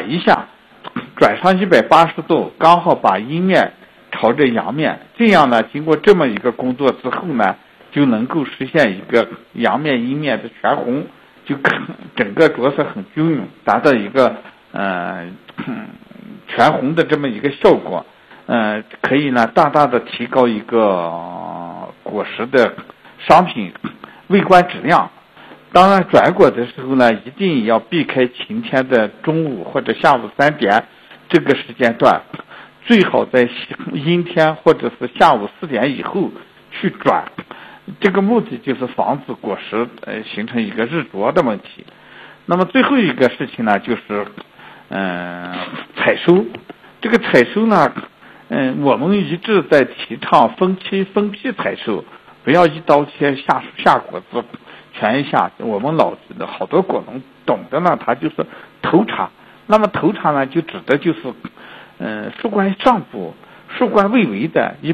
转一下，转上180度，刚好把阴面朝着阳面，这样呢，经过这么一个工作之后呢，就能够实现一个阳面阴面的全红，就整个着色很均匀，达到一个全红的这么一个效果。可以呢大大的提高一个果实的商品微观质量。当然转果的时候呢，一定要避开晴天的中午或者下午3点这个时间段，最好在阴天或者是下午4点以后去转，这个目的就是防止果实形成一个日灼的问题。那么最后一个事情呢，就是采收。这个采收呢，我们一直在提倡分批采收，不要一刀切下果子全一下。我们好多果农懂得呢，他就是头茬。那么头茬呢，就指的就是树冠上部、树冠外围的